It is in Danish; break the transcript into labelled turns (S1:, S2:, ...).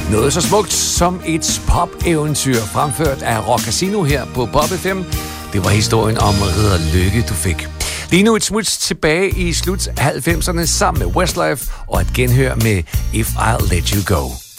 S1: Noget så smukt som et pop-eventyr, fremført af Rock Casino her på Pop FM. Det var historien om Ridder Lykke, du fik. Lige nu et smut tilbage i slut 90'erne sammen med Westlife og et genhør med If I'll Let You Go.